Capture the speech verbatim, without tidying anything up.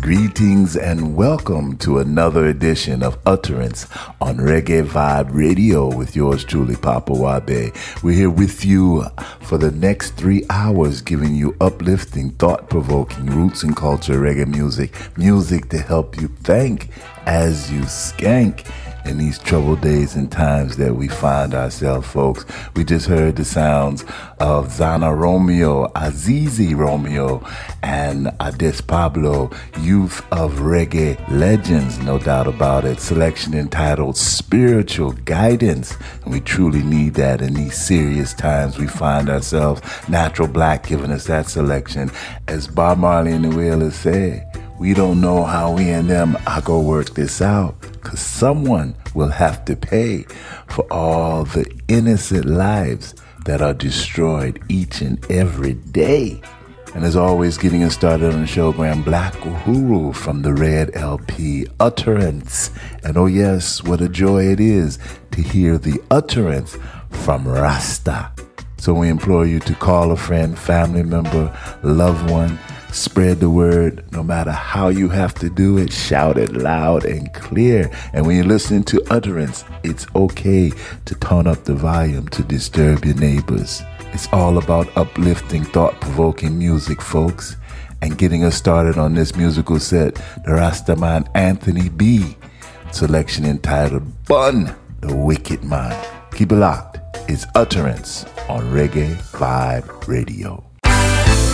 greetings, and welcome to another edition of Utterance on Reggae Vibe Radio with yours truly, Papa Wabe. We're here with you for the next three hours, giving you uplifting, thought-provoking, roots and culture reggae music, music to help you think as you skank in these troubled days and times that we find ourselves, folks. We just heard the sounds of Zana Romeo, Azizi Romeo, and Ades Pablo, Youth of Reggae Legends, no doubt about it. Selection entitled Spiritual Guidance. And we truly need that in these serious times we find ourselves. Natural Black giving us that selection. As Bob Marley and the Wailers say, we don't know how we and them are going to work this out, because someone will have to pay for all the innocent lives that are destroyed each and every day. And as always, getting us started on the show, Grand Black Uhuru from the Red L P, Utterance. And oh yes, what a joy it is to hear the utterance from Rasta. So we implore you to call a friend, family member, loved one. Spread the word, no matter how you have to do it. Shout it loud and clear. And when you're listening to Utterance, it's okay to turn up the volume to disturb your neighbors. It's all about uplifting, thought-provoking music, folks. And getting us started on this musical set, the Rastaman Anthony B. Selection entitled Bun the Wicked Man. Keep it locked. It's Utterance on Reggae Vibe Radio.